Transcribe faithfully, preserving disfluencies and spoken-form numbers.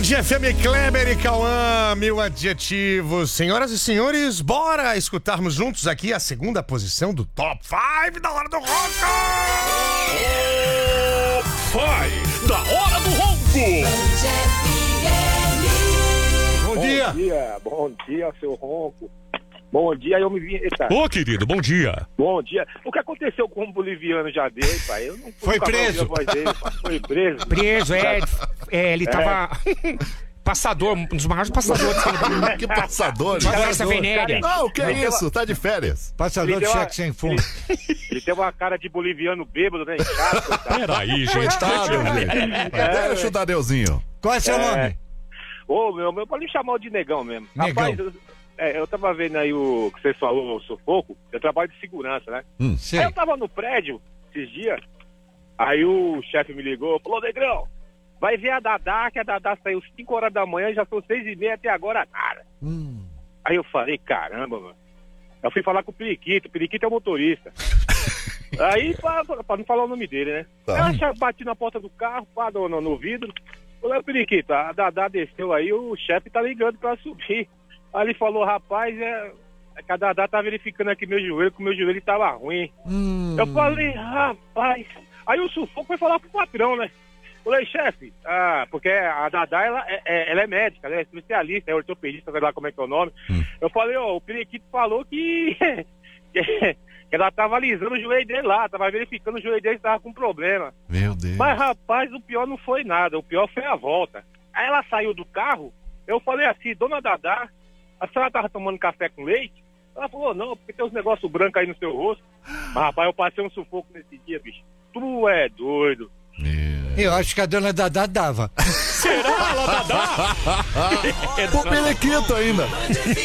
Band F M, Kleber e Cauã, mil adjetivos. Senhoras e senhores, bora escutarmos juntos aqui a segunda posição do Top cinco da Hora do Ronco! Top cinco da Hora do Ronco! Bom, Bom dia! dia, bom dia, seu Ronco. Bom dia, eu me vi. Eita. Ô, querido, bom dia. Bom dia. O que aconteceu com o boliviano já deu, pai? Eu não Foi nunca mais ouvi preso. a voz dele, pai. Foi preso. Preso, é. é ele tava. Passador, um dos maiores passadores. Que passador, Uma né? doença venérea. Não, o que é isso? Tá de férias. Passador Ele de deu uma- cheque sem fundo. Ele tem uma cara de boliviano bêbado, né? Chato, tá? Peraí, gente. Coitado, gente. Deixa o Tadeuzinho. Qual é seu É. nome? Ô, meu, meu, pode me chamar de negão mesmo. Negão. Rapaz, eu, é, eu tava vendo aí o que você falou, o sufoco. Eu trabalho de segurança, né? Hum. Sei. Aí eu tava no prédio esses dias, aí o chefe me ligou, falou, Negrão, vai ver a Dadá, que a Dadá saiu cinco horas da manhã, já são seis e meia até agora, nada. Hum. Aí eu falei, caramba, mano. Eu fui falar com o Periquito, o Periquito é o motorista. Aí, pra, pra não falar o nome dele, né? Tá. Aí eu já bati na porta do carro, pá, no, no, no vidro. Falei, Periquito, a Dadá desceu aí, o chefe tá ligando pra subir. Aí ele falou, rapaz, é, é que a Dadá tá verificando aqui meu joelho, que o meu joelho tava ruim. Hum. Eu falei, rapaz. Aí o sufoco foi falar pro patrão, né? Falei, chefe, ah, porque a Dadá, ela é, é- ela é médica, ela é especialista, é ortopedista, sei lá como é que é o nome. Hum. Eu falei, ó, o Periquito falou que, que ela tava alisando o joelho dele lá, tava verificando o joelho dele que tava com problema. Meu Deus. Mas, rapaz, o pior não foi nada, o pior foi a volta. Aí ela saiu do carro, eu falei assim, dona Dadá, a senhora tava tomando café com leite? Ela falou, não, porque tem uns negócios brancos aí no seu rosto. Mas, rapaz, eu passei um sufoco nesse dia, bicho. Tu é doido. Meu. Eu acho que a dona Dadá dava. Será, ela Dadá? O periquito ainda.